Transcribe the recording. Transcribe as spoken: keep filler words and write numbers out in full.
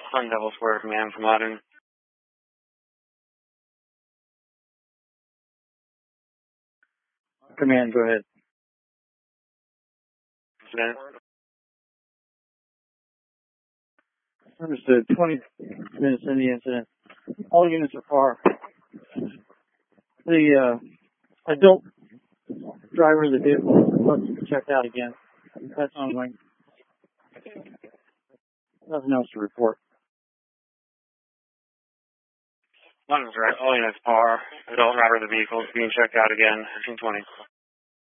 Sun Devil Square Command from Modern. Command, go ahead. Incident. Understood. twenty minutes in the incident. All units are far. The uh, adult driver of the vehicle must be checked out again. That's ongoing. Nothing else to report. London's right. All units par. Adult driver of the vehicle is being checked out again. fifteen twenty.